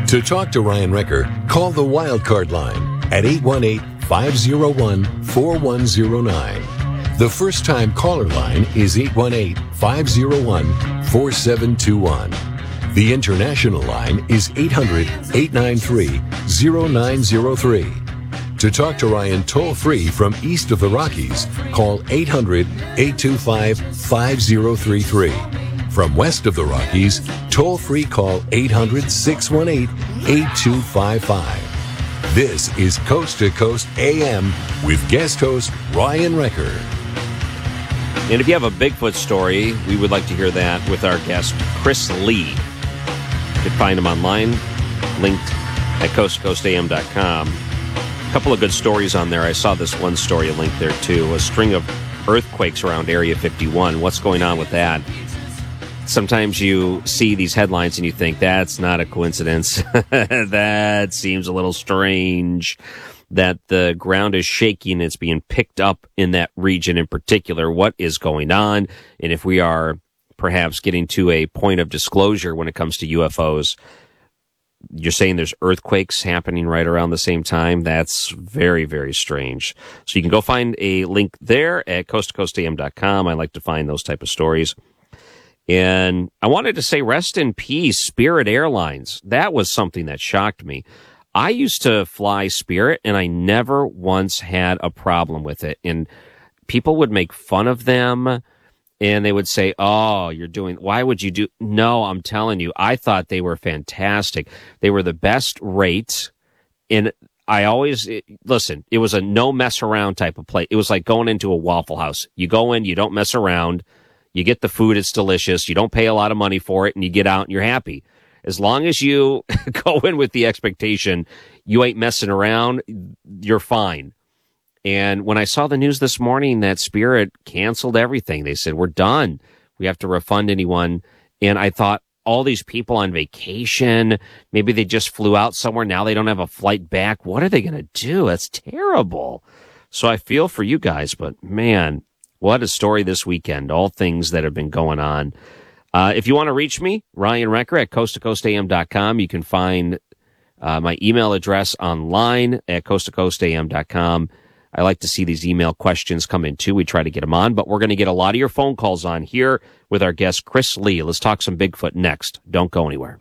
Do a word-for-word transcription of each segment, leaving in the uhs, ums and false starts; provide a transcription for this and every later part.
To talk to Ryan Recker, call the Wildcard line at eight one eight, five oh one, four one oh nine. The first-time caller line is eight one eight, five oh one, four seven two one. The international line is eight hundred, eight nine three, oh nine oh three. To talk to Ryan toll-free from east of the Rockies, call eight hundred, eight two five, five oh three three. From west of the Rockies, toll-free call eight hundred, six one eight, eight two five five. This is Coast to Coast A M with guest host Ryan Recker. And if you have a Bigfoot story, we would like to hear that with our guest, Chris Lee. You can find him online, linked at coast to coast a m dot com. A couple of good stories on there. I saw this one story linked there, too. A string of earthquakes around Area fifty-one. What's going on with that? Sometimes you see these headlines and you think, that's not a coincidence. That seems a little strange that the ground is shaking. It's being picked up in that region in particular. What is going on? And if we are perhaps getting to a point of disclosure when it comes to U F Os, you're saying there's earthquakes happening right around the same time. That's very, very strange. So you can go find a link there at coast to coast a m dot com. I like to find those type of stories. And I wanted to say rest in peace, Spirit Airlines. That was something that shocked me. I used to fly Spirit, and I never once had a problem with it. And people would make fun of them, and they would say, oh, you're doing, why would you do? No, I'm telling you, I thought they were fantastic. They were the best rates. And I always, it, listen, it was a no mess around type of place. It was like going into a Waffle House. You go in, you don't mess around. You get the food, it's delicious. You don't pay a lot of money for it, and you get out and you're happy. As long as you go in with the expectation you ain't messing around, you're fine. And when I saw the news this morning that Spirit canceled everything, they said, we're done. We have to refund anyone. And I thought, all these people on vacation, maybe they just flew out somewhere. Now they don't have a flight back. What are they going to do? That's terrible. So I feel for you guys, but man, what a story this weekend. All things that have been going on. Uh, if you want to reach me, Ryan Recker at coast to coast a m dot com. You can find uh, my email address online at coast to coast a m dot com. I like to see these email questions come in too. We try to get them on, but we're going to get a lot of your phone calls on here with our guest, Chris Lee. Let's talk some Bigfoot next. Don't go anywhere.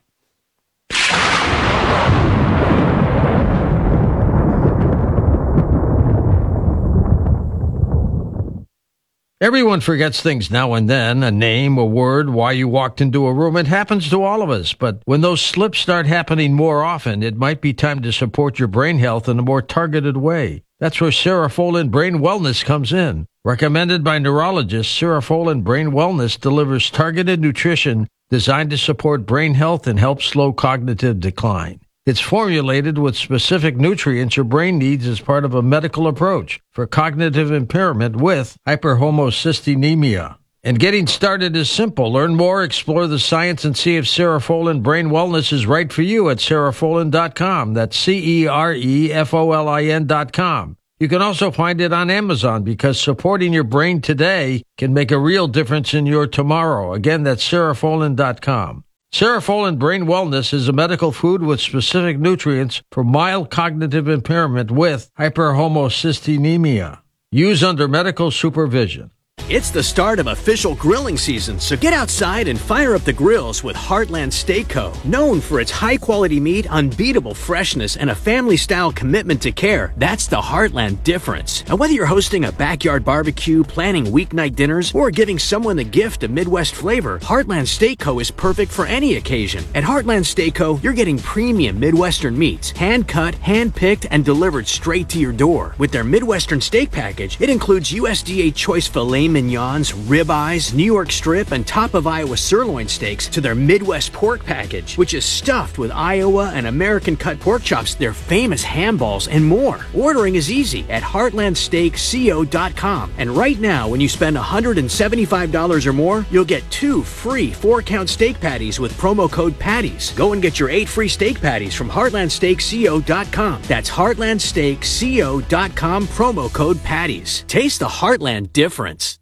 Everyone forgets things now and then, a name, a word, why you walked into a room. It happens to all of us, but when those slips start happening more often, it might be time to support your brain health in a more targeted way. That's where Serofolin Brain Wellness comes in. Recommended by neurologists, Serofolin Brain Wellness delivers targeted nutrition designed to support brain health and help slow cognitive decline. It's formulated with specific nutrients your brain needs as part of a medical approach for cognitive impairment with hyperhomocystinemia. And getting started is simple. Learn more, explore the science, and see if Serofolin Brain Wellness is right for you at serofolin dot com. That's C E R E F O L I N dot com. You can also find it on Amazon because supporting your brain today can make a real difference in your tomorrow. Again, that's serofolin dot com. Serofolin Brain Wellness is a medical food with specific nutrients for mild cognitive impairment with hyperhomocystinemia. Use under medical supervision. It's the start of official grilling season, so get outside and fire up the grills with Heartland Steak Co. Known for its high-quality meat, unbeatable freshness, and a family-style commitment to care, that's the Heartland difference. And whether you're hosting a backyard barbecue, planning weeknight dinners, or giving someone the gift of Midwest flavor, Heartland Steak Co. is perfect for any occasion. At Heartland Steak Co., you're getting premium Midwestern meats, hand-cut, hand-picked, and delivered straight to your door. With their Midwestern steak package, it includes U S D A choice filet mignons, ribeyes, New York strip, and top of Iowa sirloin steaks to their Midwest pork package, which is stuffed with Iowa and American cut pork chops, their famous ham balls, and more. Ordering is easy at heartland steak co dot com. And right now, when you spend one hundred seventy-five dollars or more, you'll get two free four-count steak patties with promo code PATTIES. Go and get your eight free steak patties from heartland steak co dot com. That's heartland steak co dot com, promo code PATTIES. Taste the Heartland difference.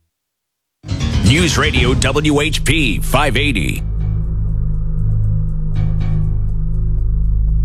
News Radio W H P five eighty.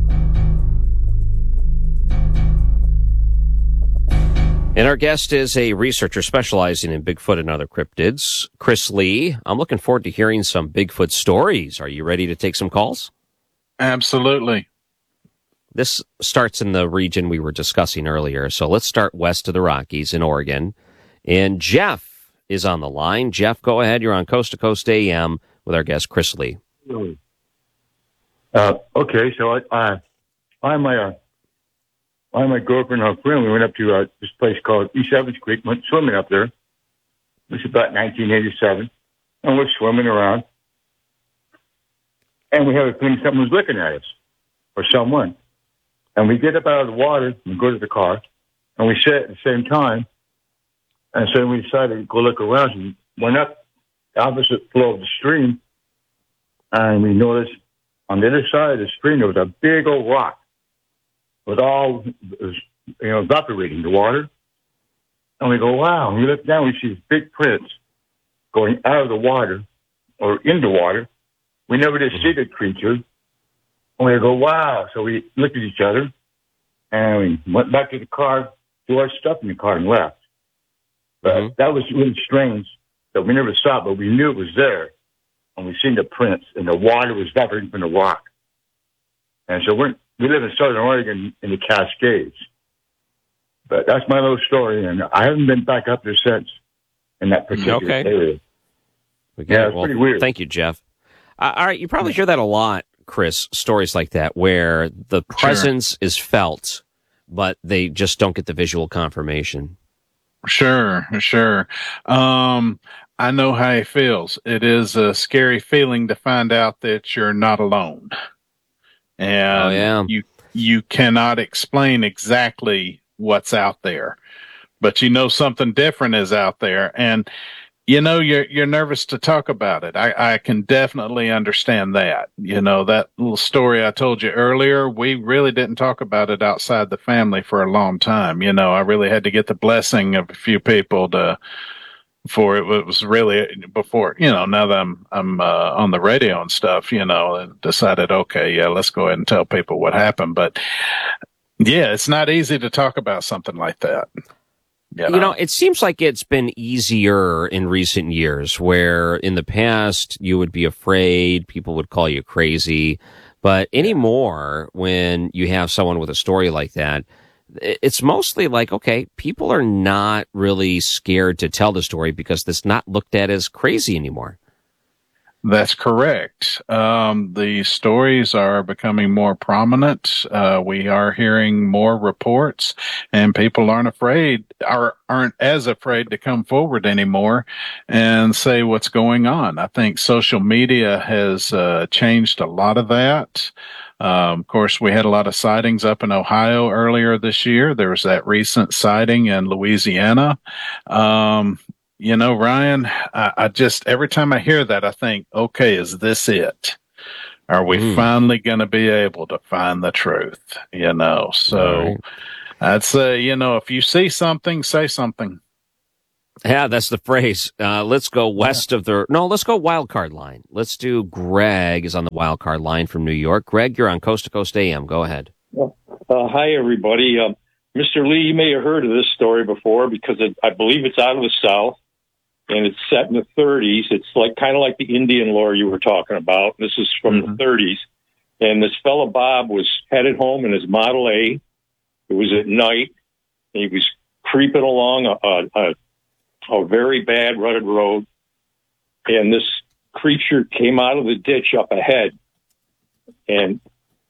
And our guest is a researcher specializing in Bigfoot and other cryptids, Chris Lee. I'm looking forward to hearing some Bigfoot stories. Are you ready to take some calls? Absolutely. This starts in the region we were discussing earlier. So let's start west of the Rockies in Oregon. And Jeff is on the line. Jeff, go ahead. You're on Coast to Coast A M with our guest, Chris Lee. Uh, okay, so I, I, I and my, uh, I and my girlfriend and her friend, we went up to uh, this place called East Evans Creek, went swimming up there. It was about nineteen eighty-seven, and we're swimming around, and we have a feeling something was looking at us, or someone. And we get up out of the water and go to the car, and we sit at the same time, and so we decided to go look around, and we went up the opposite flow of the stream, and we noticed on the other side of the stream there was a big old rock. With all, you know, evaporating the water. And we go, wow. And we look down, we see these big prints going out of the water or in the water. We never did see the creature. And we go, wow. So we looked at each other and we went back to the car, threw our stuff in the car and left. But mm-hmm. that was really strange that we never saw it, but we knew it was there. And we seen the prints and the water was evaporating from the rock. And so we're, we live in Southern Oregon in the Cascades. But that's my little story, and I haven't been back up there since in that particular okay. area. Okay. Yeah, it's well, pretty weird. Thank you, Jeff. Uh, all right, you probably hear that a lot, Chris, stories like that, where the presence sure. is felt, but they just don't get the visual confirmation. Sure, sure. Um, I know how it feels. It is a scary feeling to find out that you're not alone. And oh, yeah. you you cannot explain exactly what's out there, but you know something different is out there, and you know you're you're nervous to talk about it. I, I can definitely understand that. You know, that little story I told you earlier, we really didn't talk about it outside the family for a long time. You know, I really had to get the blessing of a few people to. Before it was really before, you know, now that I'm, I'm, uh, on the radio and stuff, you know, and decided, okay, yeah, let's go ahead and tell people what happened. But yeah, it's not easy to talk about something like that. You know? You know, it seems like it's been easier in recent years, where in the past you would be afraid, people would call you crazy. But anymore, when you have someone with a story like that, it's mostly like, okay, people are not really scared to tell the story because it's not looked at as crazy anymore. That's correct. Um, the stories are becoming more prominent. Uh, we are hearing more reports, and people aren't afraid, are, aren't as afraid to come forward anymore and say what's going on. I think social media has uh, changed a lot of that. Um, of course, we had a lot of sightings up in Ohio earlier this year. There was that recent sighting in Louisiana. Um, you know, Ryan, I, I just, every time I hear that, I think, okay, is this it? Are we mm. finally going to be able to find the truth? You know, so right. I'd say, you know, if you see something, say something. Yeah, that's the phrase. Uh, let's go west yeah. of the, no, let's go wild card line. Let's do Greg is on the wild card line from New York. Greg, you're on Coast to Coast A M. Go ahead. Uh, hi, everybody. Um, Mister Lee, you may have heard of this story before because it, I believe it's out of the South and it's set in the thirties. It's like kind of like the Indian lore you were talking about. This is from mm-hmm. the thirties. And this fellow Bob was headed home in his Model A. It was at night. And he was creeping along a, a, a a very bad rutted road, and this creature came out of the ditch up ahead, and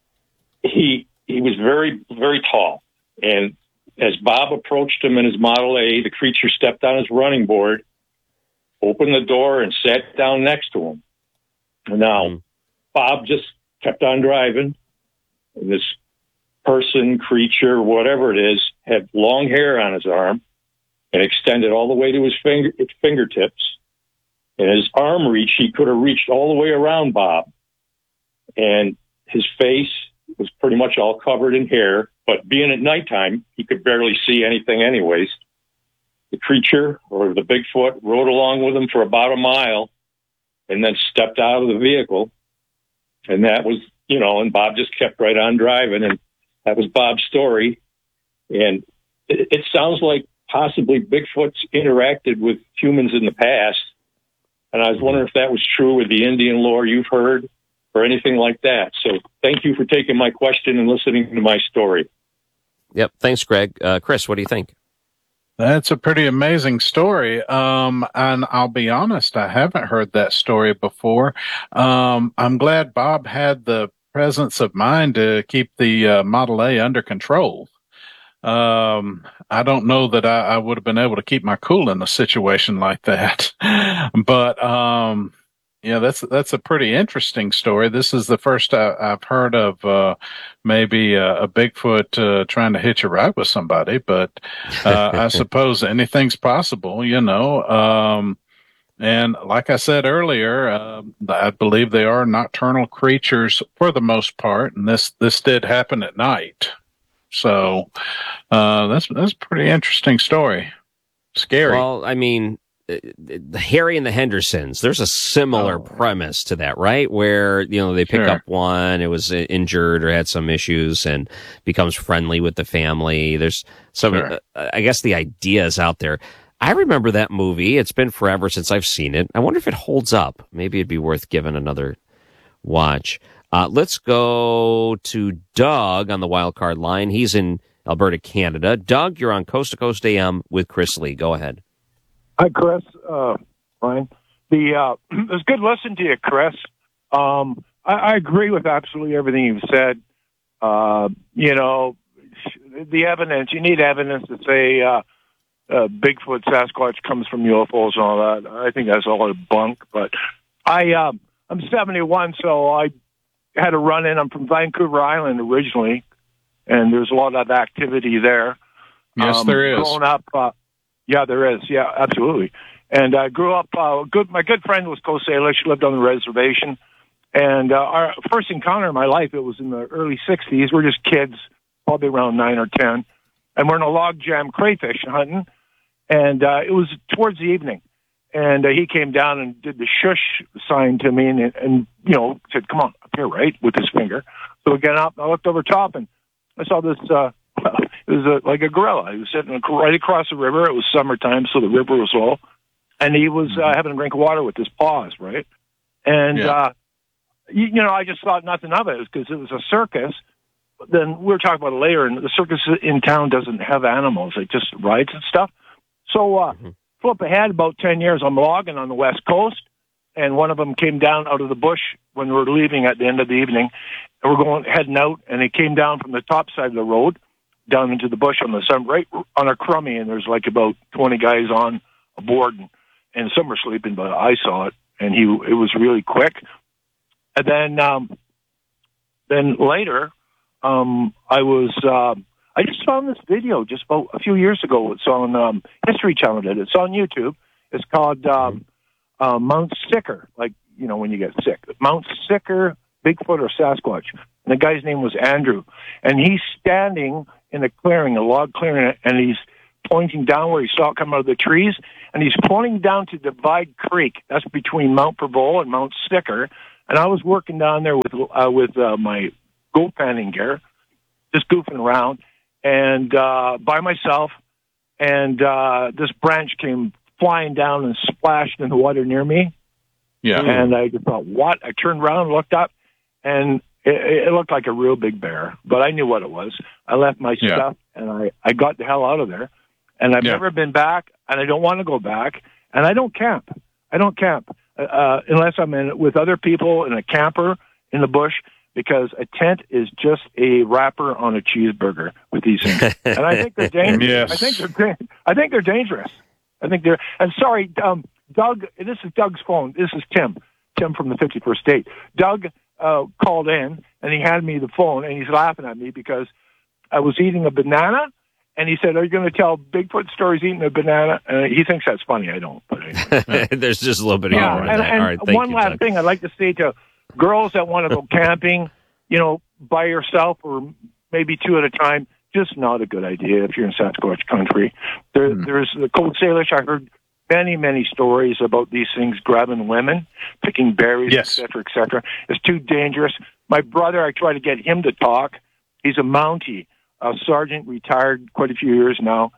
he he was very, very tall. And as Bob approached him in his Model A, the creature stepped on his running board, opened the door, and sat down next to him. Now, mm. Bob just kept on driving, and this person, creature, whatever it is, had long hair on his arm, and extended all the way to his finger, his fingertips. And his arm reach, he could have reached all the way around Bob. And his face was pretty much all covered in hair, but being at nighttime, he could barely see anything anyways. The creature, or the Bigfoot, rode along with him for about a mile and then stepped out of the vehicle. And that was, you know, and Bob just kept right on driving. And that was Bob's story. And it, it sounds like possibly Bigfoot's interacted with humans in the past. And I was wondering if that was true with the Indian lore you've heard or anything like that. So thank you for taking my question and listening to my story. Yep. Thanks, Greg. Uh, Chris, what do you think? That's a pretty amazing story. Um, and I'll be honest, I haven't heard that story before. Um, I'm glad Bob had the presence of mind to keep the uh, Model A under control. Um, I don't know that I, I would have been able to keep my cool in a situation like that. But, um, yeah, that's, that's a pretty interesting story. This is the first I, I've heard of, uh, maybe a, a Bigfoot, uh, trying to hitch a ride with somebody, but, uh, I suppose anything's possible, you know, um, and like I said earlier, uh, I believe they are nocturnal creatures for the most part. And this, this did happen at night. So, uh, that's, that's a pretty interesting story. Scary. Well, I mean, Harry and the Hendersons, there's a similar oh. premise to that, right? Where, you know, they pick Sure. up one, it was injured or had some issues and becomes friendly with the family. There's some, Sure. uh, I guess the idea is out there. I remember that movie. It's been forever since I've seen it. I wonder if it holds up. Maybe it'd be worth giving another watch. Uh, let's go to Doug on the wild card line. He's in Alberta, Canada. Doug, you're on Coast to Coast A M with Chris Lee. Go ahead. Hi, Chris. Uh, Ryan. The uh, it was good listening to you, Chris. Um, I, I agree with absolutely everything you've said. Uh, you know, the evidence. You need evidence to say uh, uh, Bigfoot, Sasquatch comes from U F Os and all that. I think that's all a bunk. But I, uh, I'm seventy-one, so I had a run in. I'm from Vancouver Island originally, and there's a lot of activity there. Yes, um, there is. Growing up, uh, yeah, there is. Yeah, absolutely. And I grew up. Uh, good. My good friend was Coast Salish. Lived on the reservation, and uh, our first encounter in my life, it was in the early sixties. We're just kids, probably around nine or ten, and we're in a log jam crayfish hunting, and uh, it was towards the evening. And uh, he came down and did the shush sign to me and, and, you know, said, come on, up here, right, with his finger. So we got up, and I looked over top, and I saw this, uh, it was a, like a gorilla. He was sitting right across the river. It was summertime, so the river was low. And he was uh, having a drink of water with his paws, right? And, Yeah. uh, you, you know, I just thought nothing of it because it was a circus. But then we were talking about it later, and the circus in town doesn't have animals. It just rides and stuff. So, uh, mm-hmm. flip ahead about ten years, I'm logging on the West Coast, and one of them came down out of the bush when we were leaving at the end of the evening. And we're going heading out, and he came down from the top side of the road down into the bush on the sun, right on a crummy, and there's like about twenty guys on a board, and, and some were sleeping, but I saw it, and he it was really quick. And then um, then later, um, I was uh, I just found this video just about a few years ago. It's on um, History Channel. Did it. It's on YouTube. It's called um, uh, Mount Sicker, like, you know, when you get sick. Mount Sicker, Bigfoot or Sasquatch. And the guy's name was Andrew. And he's standing in a clearing, a log clearing, and he's pointing down where he saw it come out of the trees. And he's pointing down to Divide Creek. That's between Mount Prevost and Mount Sicker. And I was working down there with uh, with uh, my goat panning gear, just goofing around, and uh, by myself. And uh, this branch came flying down and splashed in the water near me. Yeah. And I just thought, what? I turned around, looked up, and it, it looked like a real big bear. But I knew what it was. I left my Yeah. stuff, and I, I got the hell out of there. And I've Yeah. never been back, and I don't want to go back. And I don't camp. I don't camp uh, unless I'm in with other people in a camper in the bush, because a tent is just a wrapper on a cheeseburger with these things. And I think they're dangerous. Yes. I think they're da- I think they're dangerous. I think they're. And sorry, um, Doug. This is Doug's phone. This is Tim. Tim from the fifty-first state. Doug uh, called in and he handed me the phone, and he's laughing at me because I was eating a banana, and he said, "Are you going to tell Bigfoot stories eating a banana?" And he thinks that's funny. I don't. But anyway. There's just a little bit of Yeah, humor in and, that. and All right, thank one you, last Doug. thing I'd like to say to girls that want to go camping, you know, by yourself or maybe two at a time, just not a good idea if you're in Sasquatch country. There, Mm. There's the Cold Salish. I heard many, many stories about these things grabbing women, picking berries, Yes. et cetera, et cetera. It's too dangerous. My brother, I try to get him to talk. He's a Mountie, a sergeant, retired quite a few years now.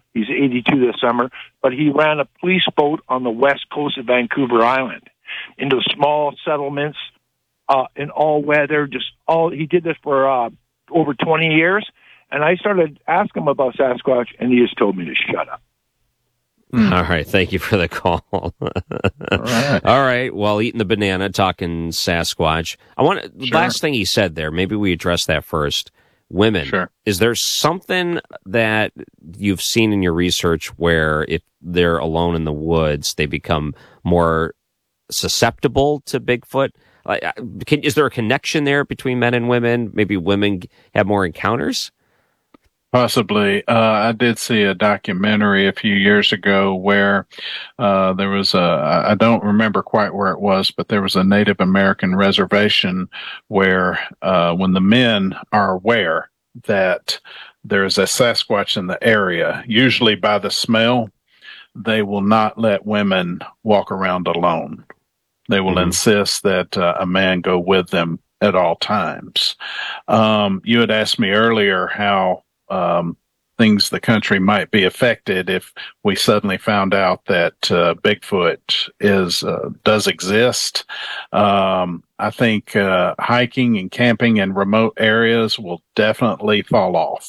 He's eighty-two this summer, but he ran a police boat on the west coast of Vancouver Island into small settlements uh, in all weather. Just all he did this for uh, over twenty years, and I started asking him about Sasquatch, and he just told me to shut up. Mm. All right. Thank you for the call. All right. All right. While eating the banana, talking Sasquatch, I want to, Sure. last thing he said there, maybe we address that first. Women. Sure. Is there something that you've seen in your research where if they're alone in the woods, they become more susceptible to Bigfoot? Like, can, is there a connection there between men and women? Maybe women have more encounters? Possibly. Uh, I did see a documentary a few years ago where uh, there was a, I don't remember quite where it was, but there was a Native American reservation where uh, when the men are aware that there's a Sasquatch in the area, usually by the smell, they will not let women walk around alone. They will mm-hmm. insist that uh, a man go with them at all times. Um, you had asked me earlier how Um, things the country might be affected if we suddenly found out that uh, Bigfoot is uh, does exist. Um, I think uh, hiking and camping in remote areas will definitely fall off.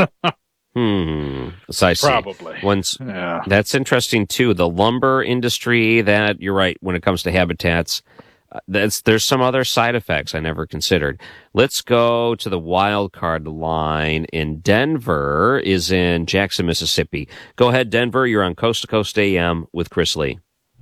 hmm. So I see. Probably. Once, yeah. That's interesting too. The lumber industry. That you're right when it comes to habitats. That's, there's some other side effects I never considered. Let's go to the wild card line in Denver is in Jackson, Mississippi. Go ahead, Denver. You're on Coast to Coast A M with Chris Lee.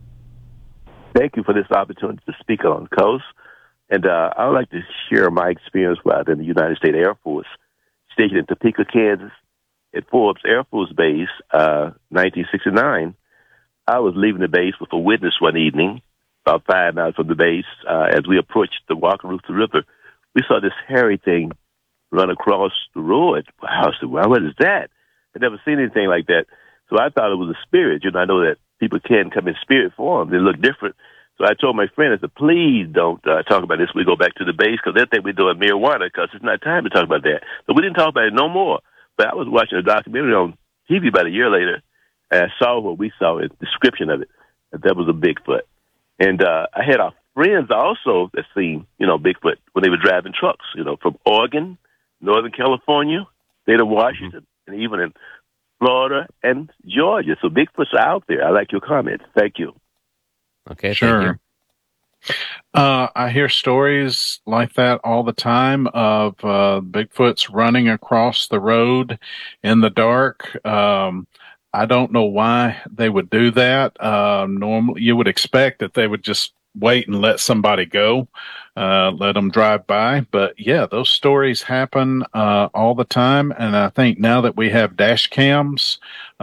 Thank you for this opportunity to speak on Coast. And uh, I would like to share my experience while I was in the United States Air Force, stationed in Topeka, Kansas, at Forbes Air Force Base, uh, nineteen sixty-nine. I was leaving the base with a witness one evening, about five miles from the base. Uh, as we approached the Wakarusa River, we saw this hairy thing run across the road. Wow, I said, well, what is that? I'd never seen anything like that. So I thought it was a spirit. You know, I know that people can come in spirit form. They look different. So I told my friend, I said, please don't uh, talk about this when we go back to the base, because they'll think we're doing marijuana, because it's not time to talk about that. So we didn't talk about it no more. But I was watching a documentary on T V about a year later, and I saw what we saw, a description of it, that that was a Bigfoot. And uh, I had our friends also that seen, you know, Bigfoot when they were driving trucks, you know, from Oregon, Northern California, state of Washington, and even in Florida and Georgia. So Bigfoot's out there. I like your comments. Thank you. Okay, sure. Thank you. Uh, I hear stories like that all the time of uh, Bigfoot's running across the road in the dark. Um, I don't know why they would do that. Uh, normally, you would expect that they would just wait and let somebody go, uh, let them drive by. But yeah, those stories happen uh, all the time. And I think now that we have dash cams,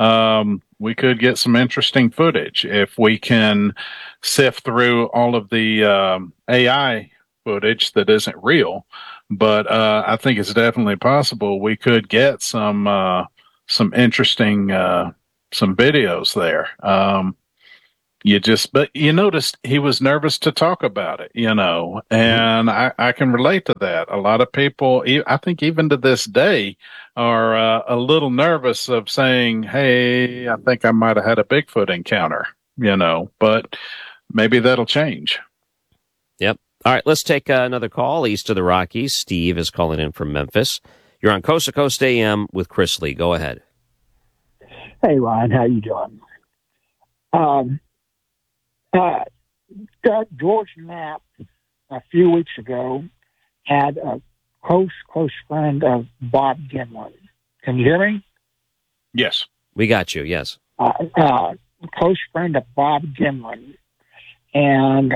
um, we could get some interesting footage if we can sift through all of the um, A I footage that isn't real. But uh, I think it's definitely possible we could get some uh, some interesting uh, some videos there. Um, you just, but you noticed he was nervous to talk about it, you know, and I, I can relate to that. A lot of people, I think even to this day, are uh, a little nervous of saying, hey, I think I might have had a Bigfoot encounter, you know, but maybe that'll change. Yep. All right, let's take uh, another call east of the Rockies. Steve is calling in from Memphis. You're on Coast to Coast A M with Chris Lee. Go ahead. Hey, Ryan, how you doing? Um, uh, George Knapp, a few weeks ago, had a close, close friend of Bob Gimlin. Can you hear me? Yes. We got you, yes. Uh, uh, close friend of Bob Gimlin. And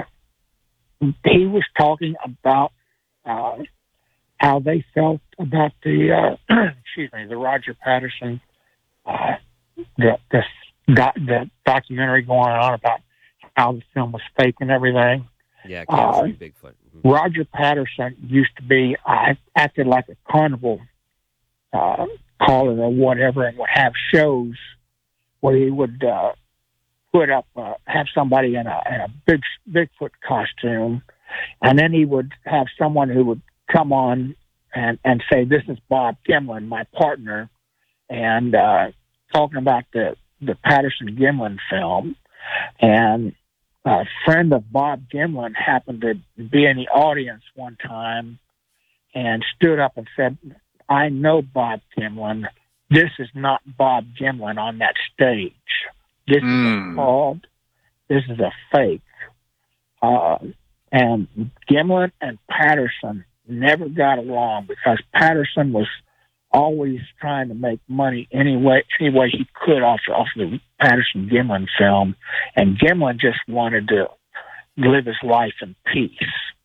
he was talking about uh, how they felt about the, uh, excuse me, the Roger Patterson uh, the, the, the documentary going on about how the film was fake and everything. Yeah, capturing uh, Bigfoot. Mm-hmm. Roger Patterson used to be, uh, acted like a carnival uh, caller or whatever, and would have shows where he would uh, put up, uh, have somebody in a, in a big Bigfoot costume, and then he would have someone who would come on and, and say, this is Bob Gimlin, my partner, and uh, talking about the, the Patterson-Gimlin film, and a friend of Bob Gimlin happened to be in the audience one time and stood up and said, I know Bob Gimlin. This is not Bob Gimlin on that stage. This mm. is a fraud. This is a fake. Uh, and Gimlin and Patterson never got along because Patterson was always trying to make money any way, any way he could off, off the Patterson-Gimlin film, and Gimlin just wanted to live his life in peace.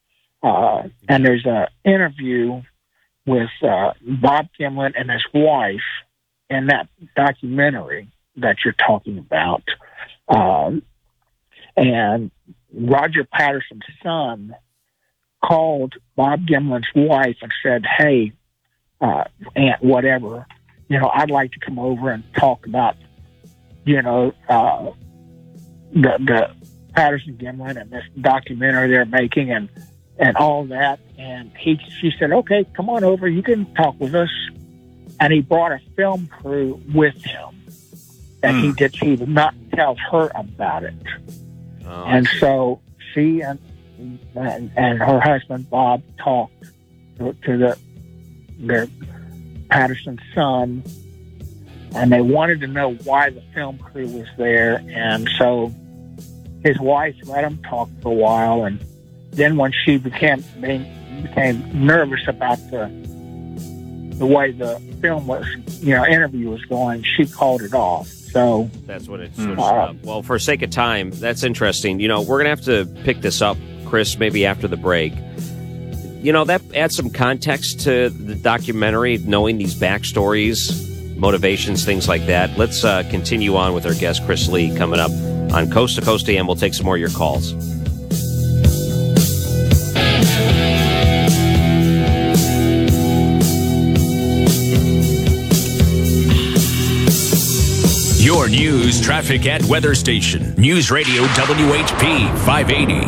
Uh, and there's an interview with uh, Bob Gimlin and his wife in that documentary that you're talking about. Um, and Roger Patterson's son called Bob Gimlin's wife and said, hey, uh, aunt, whatever, you know, I'd like to come over and talk about, you know, uh, the, the Patterson-Gimlin and this documentary they're making and, and all that. And he, she said, okay, come on over. You can talk with us. And he brought a film crew with him. And mm. he did, he did not tell her about it. Oh, and so she and, and and her husband Bob talked to, to the their Patterson's son, and they wanted to know why the film crew was there. And so his wife let him talk for a while, and then when she became became nervous about the the way the film was, you know, interview was going, she called it off. So that's what it switched uh, up. Well, for sake of time, that's interesting. You know, we're going to have to pick this up, Chris, maybe after the break. You know, that adds some context to the documentary, knowing these backstories, motivations, things like that. Let's uh, continue on with our guest, Chris Lee, coming up on Coast to Coast A M. We'll take some more of your calls. Your news, traffic, and weather station. News Radio W H P five eighty.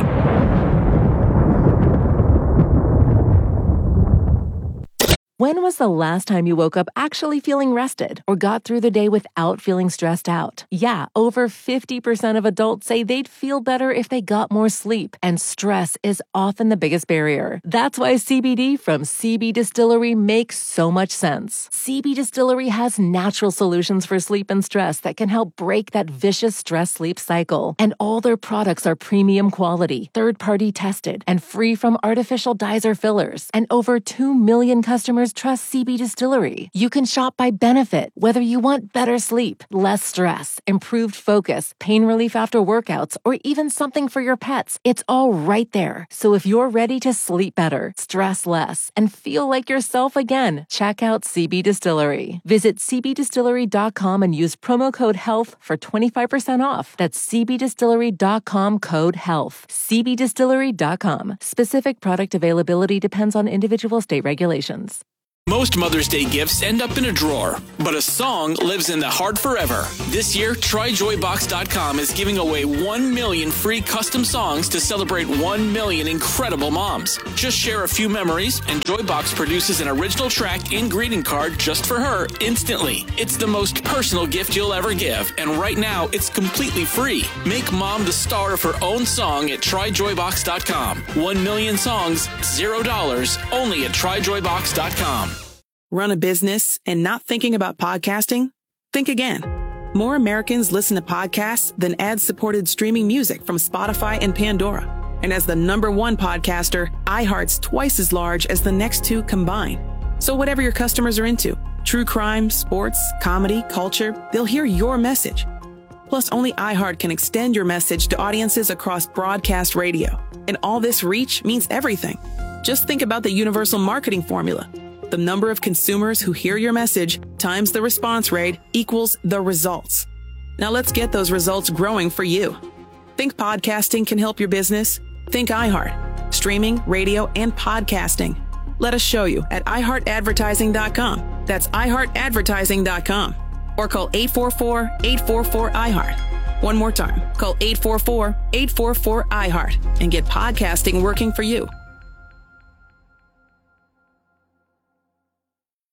When was the last time you woke up actually feeling rested or got through the day without feeling stressed out? Yeah, over fifty percent of adults say they'd feel better if they got more sleep, and stress is often the biggest barrier. That's why C B D from C B Distillery makes so much sense. C B Distillery has natural solutions for sleep and stress that can help break that vicious stress-sleep cycle. And all their products are premium quality, third-party tested, and free from artificial dyes or fillers. And over two million customers trust C B Distillery. You can shop by benefit, whether you want better sleep, less stress, improved focus, pain relief after workouts, or even something for your pets. It's all right there. So if you're ready to sleep better, stress less, and feel like yourself again, check out C B Distillery. Visit c b distillery dot com and use promo code HEALTH for twenty-five percent off. That's c b distillery dot com code HEALTH. c b distillery dot com. Specific product availability depends on individual state regulations. Most Mother's Day gifts end up in a drawer, but a song lives in the heart forever. This year, try joy box dot com is giving away one million free custom songs to celebrate one million incredible moms. Just share a few memories, and Joybox produces an original track and greeting card just for her instantly. It's the most personal gift you'll ever give, and right now, it's completely free. Make mom the star of her own song at try joy box dot com. One million songs, zero dollars, only at try joy box dot com. Run a business and not thinking about podcasting? Think again. More Americans listen to podcasts than ad-supported streaming music from Spotify and Pandora. And as the number one podcaster, iHeart's twice as large as the next two combined. So whatever your customers are into, true crime, sports, comedy, culture, they'll hear your message. Plus, only iHeart can extend your message to audiences across broadcast radio. And all this reach means everything. Just think about the universal marketing formula. The number of consumers who hear your message times the response rate equals the results. Now let's get those results growing for you. Think podcasting can help your business? Think iHeart. Streaming, radio, and podcasting. Let us show you at i heart advertising dot com. That's i heart advertising dot com. Or call eight four four, eight four four, I heart. One more time. Call eight four four, eight four four, I heart and get podcasting working for you.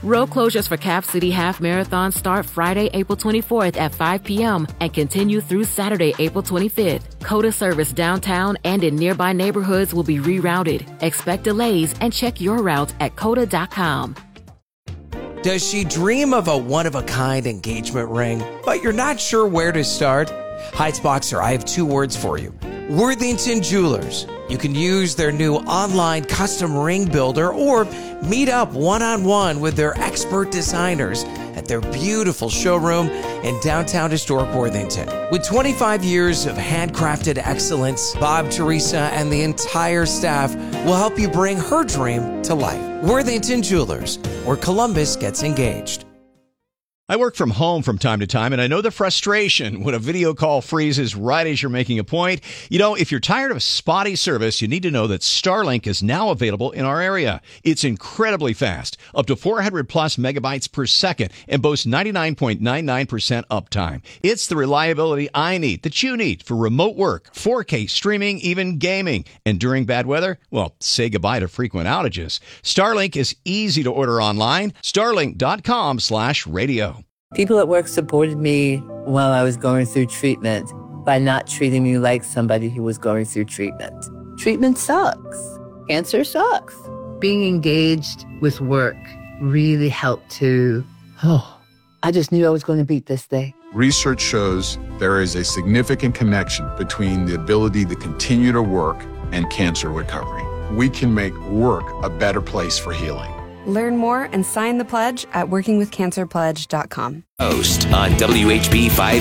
Road closures for Cap City Half Marathon start Friday, April twenty-fourth at five p.m. and continue through Saturday, April twenty-fifth. COTA service downtown and in nearby neighborhoods will be rerouted. Expect delays and check your route at cota dot com. Does she dream of a one-of-a-kind engagement ring, but you're not sure where to start? Heights Boxer, I have two words for you. Worthington Jewelers. You can use their new online custom ring builder or meet up one-on-one with their expert designers at their beautiful showroom in downtown historic Worthington. With twenty-five years of handcrafted excellence, Bob, Teresa, and the entire staff will help you bring her dream to life. Worthington Jewelers, where Columbus gets engaged. I work from home from time to time, and I know the frustration when a video call freezes right as you're making a point. You know, if you're tired of spotty service, you need to know that Starlink is now available in our area. It's incredibly fast, up to four hundred plus megabytes per second, and boasts ninety-nine point nine nine percent uptime. It's the reliability I need, that you need, for remote work, four K streaming, even gaming. And during bad weather, well, say goodbye to frequent outages. Starlink is easy to order online. Starlink.com slash radio. People at work supported me while I was going through treatment by not treating me like somebody who was going through treatment. Treatment sucks. Cancer sucks. Being engaged with work really helped to, oh, I just knew I was going to beat this thing. Research shows there is a significant connection between the ability to continue to work and cancer recovery. We can make work a better place for healing. Learn more and sign the pledge at working with cancer pledge dot com. Host on W H B five